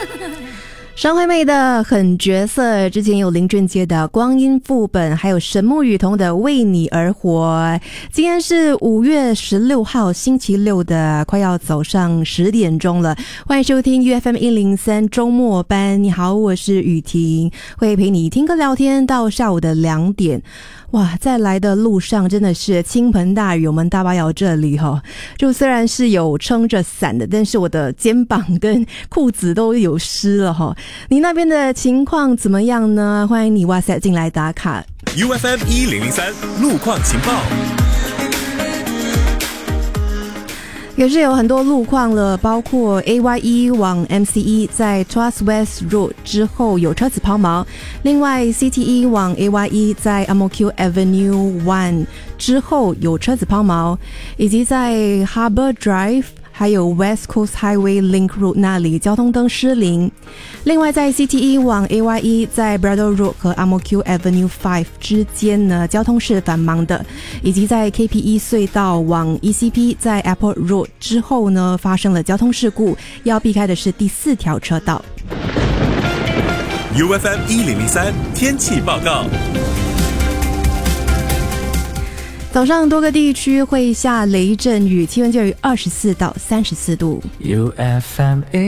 张惠妹的狠角色，之前有林俊杰的光阴副本，还有神木雨桐的为你而活。今天是5月16号星期六的快要早上10点钟了，欢迎收听 UFM 103周末班。你好，我是雨婷，会陪你听歌聊天到下午的2点。哇，在来的路上真的是倾盆大雨，我们大巴窑这里就虽然是有撑着伞的，但是我的肩膀跟裤子都有湿了你那边的情况怎么样呢？欢迎你WhatsApp进来打卡。 UFM 1003路况情报， 也是有很多路况了，包括 AY1 往 MCE 在 Tuas West Road 之后有车子抛锚，另外 CTE 往 AY1 在 Ang-Mo-Kio Avenue 1之后有车子抛锚，以及在 Harbour Drive还有 West Coast Highway Link Road 那里交通灯失灵。另外在 CTE 往 AY1 在 Braddell Road 和 Ang-Mo-Kio Avenue 5之间呢，交通是繁忙的，以及在 KPE 隧道往 ECP 在 Airport Road 之后呢，发生了交通事故，要避开的是第4条车道。 UFM 1003天气报告。 早上多个地区会下雷阵雨，气温介于24到34度。 UFM